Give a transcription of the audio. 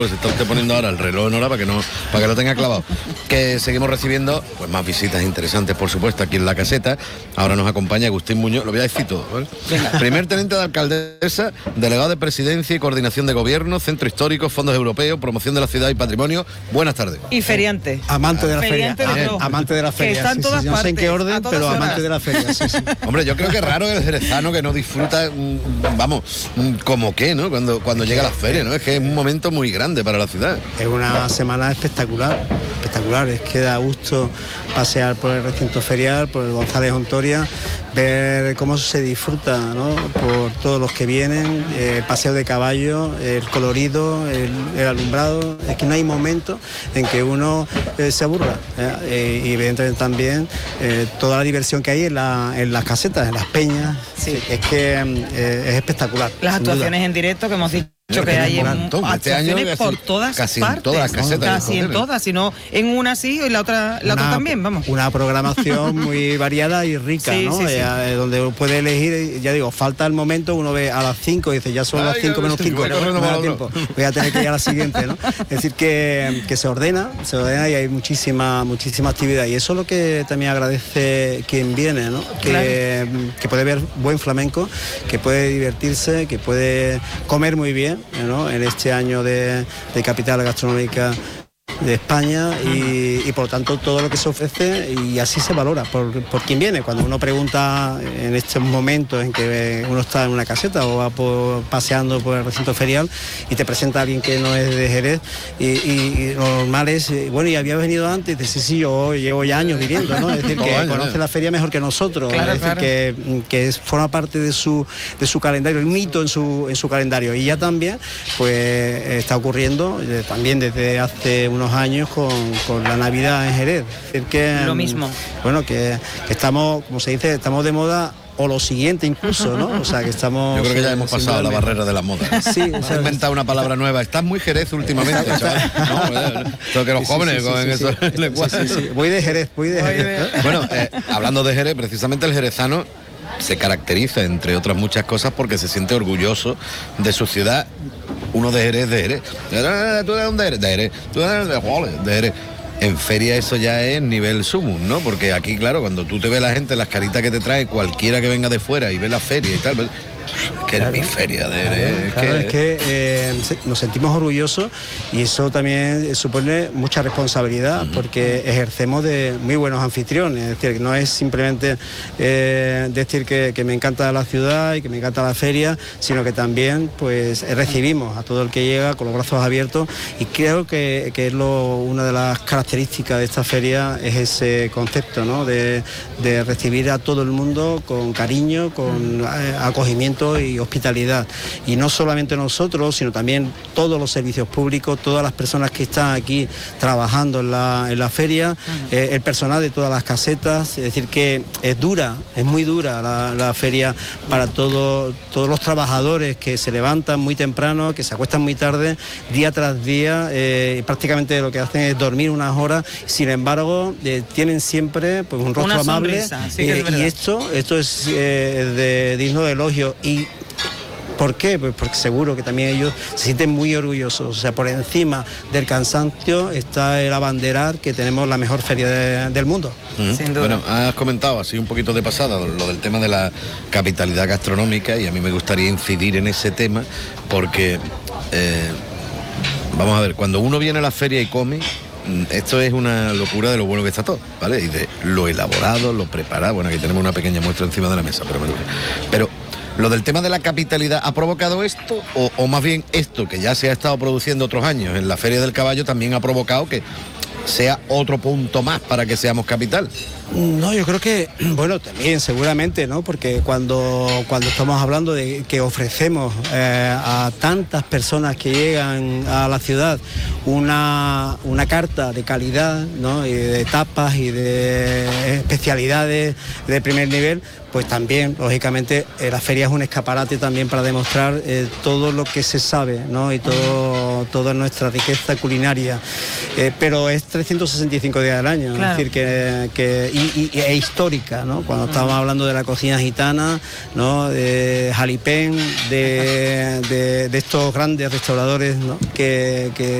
Pues está usted poniendo ahora el reloj en hora para que lo tenga clavado. Que seguimos recibiendo pues más visitas interesantes, por supuesto, aquí en la caseta. Ahora nos acompaña Agustín Muñoz, lo voy a decir todo, ¿vale? Primer teniente de alcaldesa, delegado de presidencia y coordinación de gobierno, centro histórico, fondos europeos, promoción de la ciudad y patrimonio. Buenas tardes. Y feriante. Amante de la feria. Amante de la feria. Que está en todas partes, no sé en qué orden, pero horas. amante de la feria. Sí. Hombre, yo creo que es raro el jerezano que no disfruta, como que, ¿no? Cuando llega la feria, ¿no? Es que es un momento muy grande para la ciudad. Es una semana espectacular, es que da gusto pasear por el recinto ferial, por el González Ontoria, ver cómo se disfruta, ¿no? Por todos los que vienen, el paseo de caballo, el colorido, el alumbrado. Es que no hay momento en que uno se aburra, y evidentemente también toda la diversión que hay en las casetas, en las peñas. Sí. Es que es espectacular. Las actuaciones en directo que hemos dicho que hay este año por todas casi partes, en todas las casetas, casi en todas, sino en una sí y la otra también, vamos. Una programación muy variada y rica, sí, ¿no? Sí. Donde uno puede elegir, ya digo, falta el momento, uno ve a las 5 y dice, ya son las 5 menos 5, no me da tiempo, voy a tener que ir a la siguiente, ¿no? Es decir, que se ordena y hay muchísima actividad, y eso es lo que también agradece quien viene, ¿no? Que puede ver buen flamenco, que puede divertirse, que puede comer muy bien, ¿no? En este año de capital gastronómica de España, y por lo tanto todo lo que se ofrece, y así se valora por quien viene. Cuando uno pregunta en estos momentos en que uno está en una caseta o va paseando por el recinto ferial y te presenta a alguien que no es de Jerez, y lo normal es, bueno, ¿y había venido antes? Dice, sí, yo llevo ya años viviendo, ¿no? Es decir, que conoce la feria mejor que nosotros, claro, es decir, que forma parte de su calendario, el mito en su calendario, y ya también pues está ocurriendo también desde hace unos años con la Navidad en Jerez. Es decir, que lo mismo. Bueno, que estamos, como se dice, estamos de moda, o lo siguiente incluso, ¿no? O sea, que estamos... Yo creo que ya hemos pasado la barrera de la moda. Sí, o sea, inventado una palabra nueva. Estás muy Jerez últimamente, chaval. No, que los jóvenes con eso lenguaje. Sí. Voy de Jerez. Bueno, hablando de Jerez, precisamente el jerezano se caracteriza, entre otras muchas cosas, porque se siente orgulloso de su ciudad. Uno de Jerez. ¿Tú de dónde eres? De Jerez. ¿Tú de Jerez? En feria eso ya es nivel sumum, ¿no? Porque aquí, claro, cuando tú te ves la gente, las caritas que te trae cualquiera que venga de fuera y ve la feria y tal, pues, que es mi feria de Jerez. Es que nos sentimos orgullosos, y eso también supone mucha responsabilidad, porque ejercemos de muy buenos anfitriones. Es decir, no es simplemente decir que me encanta la ciudad y que me encanta la feria, sino que también pues recibimos a todo el que llega con los brazos abiertos, y creo que es una de las características de esta feria, es ese concepto, ¿no? De recibir a todo el mundo con cariño, con acogimiento y hospitalidad, y no solamente nosotros, sino también todos los servicios públicos, todas las personas que están aquí trabajando en la feria, el personal de todas las casetas. Es decir, que es muy dura la feria para todos los trabajadores que se levantan muy temprano, que se acuestan muy tarde, día tras día, prácticamente lo que hacen es dormir unas horas. Sin embargo, tienen siempre pues un rostro amable, sí, y esto es digno de elogio. ¿Y por qué? Pues porque seguro que también ellos se sienten muy orgullosos. O sea, por encima del cansancio está el abanderar que tenemos la mejor feria del mundo. Sin duda. Bueno, has comentado así un poquito de pasada lo del tema de la capitalidad gastronómica, y a mí me gustaría incidir en ese tema porque, vamos a ver, cuando uno viene a la feria y come, esto es una locura de lo bueno que está todo, ¿vale? Y de lo elaborado, lo preparado. Bueno, aquí tenemos una pequeña muestra encima de la mesa, pero lo del tema de la capitalidad ha provocado esto, o más bien esto que ya se ha estado produciendo otros años en la Feria del Caballo también ha provocado que sea otro punto más para que seamos capital. No, yo creo que, bueno, también seguramente, ¿no? Porque cuando estamos hablando de que ofrecemos a tantas personas que llegan a la ciudad una carta de calidad, ¿no? Y de tapas y de especialidades de primer nivel, pues también, lógicamente, la feria es un escaparate también para demostrar todo lo que se sabe, ¿no? Y toda nuestra riqueza culinaria. Pero es 365 días al año, claro. Es decir, y e histórica, ¿no? Cuando estábamos hablando de la cocina gitana, ¿no? De Jalipén, de estos grandes restauradores, ¿no? que